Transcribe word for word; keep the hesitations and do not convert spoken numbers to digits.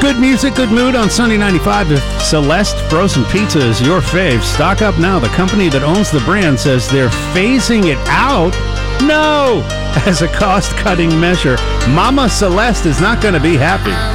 Good music, good mood on Sunday ninety-five. If Celeste Frozen Pizza is your fave, stock up now. The company that owns the brand says they're phasing it out. No! As a cost-cutting measure, Mama Celeste is not going to be happy.